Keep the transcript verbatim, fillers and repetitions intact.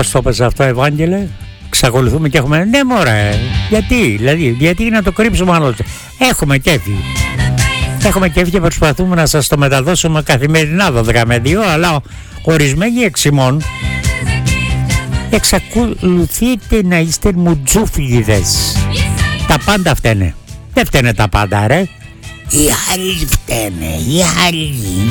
Πώς το είπες αυτό, Ευάγγελε? Ξακολουθούμε και έχουμε... Ναι μωρέ, γιατί, δηλαδή, γιατί να το κρύψουμε άλλο? Έχουμε κέφι. Έχουμε κέφι και προσπαθούμε να σας το μεταδώσουμε καθημερινά δώδεκα με δύο, αλλά ορισμένοι εξημών εξακολουθείτε να είστε μουτζούφλιδες. Τα πάντα φταίνε. Δεν φταίνε τα πάντα, ρε. Οι άλλοι φταίνε, οι άλλοι.